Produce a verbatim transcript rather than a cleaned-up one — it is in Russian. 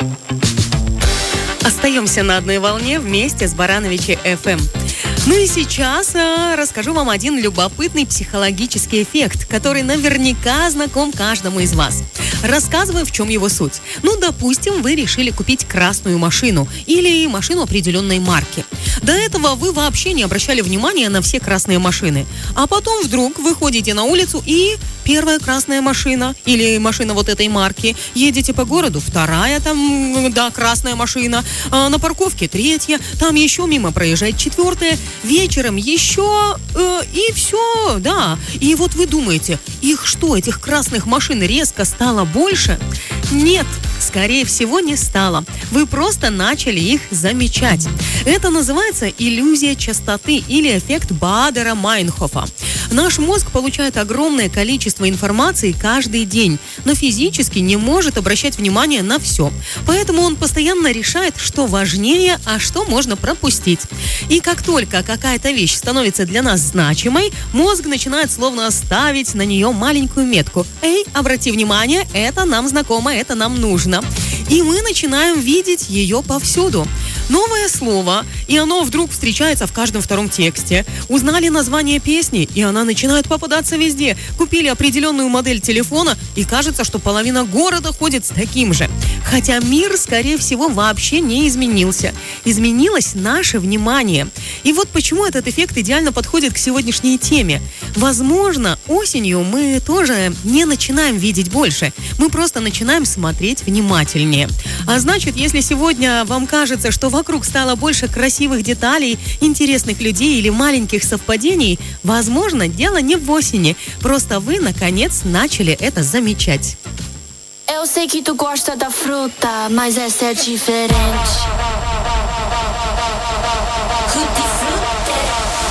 Остаемся на одной волне вместе с Барановичи эф эм. Ну и сейчас а, расскажу вам один любопытный психологический эффект, который наверняка знаком каждому из вас. Рассказываю, в чем его суть. Ну, допустим, вы решили купить красную машину или машину определенной марки. До этого вы вообще не обращали внимания на все красные машины. А потом вдруг выходите на улицу и первая красная машина или машина вот этой марки. Едете по городу, вторая там, да, красная машина. А на парковке третья, там еще мимо проезжает четвертая. Вечером еще э, и все, да. И вот вы думаете, их что, этих красных машин резко стало больше? Нет, скорее всего, не стало. Вы просто начали их замечать. Это называется иллюзия частоты или эффект Баадера-Майнхофа. Наш мозг получает огромное количество информации каждый день, но физически не может обращать внимание на все. Поэтому он постоянно решает, что важнее, а что можно пропустить. И как только какая-то вещь становится для нас значимой, мозг начинает словно ставить на нее маленькую метку. Эй, обрати внимание, это нам знакомо, это нам нужно. И мы начинаем видеть ее повсюду. Новое слово, и оно вдруг встречается в каждом втором тексте. Узнали название песни, и она начинает попадаться везде. Купили определенную модель телефона, и кажется, что половина города ходит с таким же. Хотя мир, скорее всего, вообще не изменился. Изменилось наше внимание. И вот почему этот эффект идеально подходит к сегодняшней теме. Возможно, осенью мы тоже не начинаем видеть больше. Мы просто начинаем смотреть внимательнее. А значит, если сегодня вам кажется, что вокруг стало больше красивых деталей, интересных людей или маленьких совпадений, возможно, дело не в осени. Просто вы, наконец, начали это замечать. Eu sei que tu gosta da fruta, mas essa é diferente.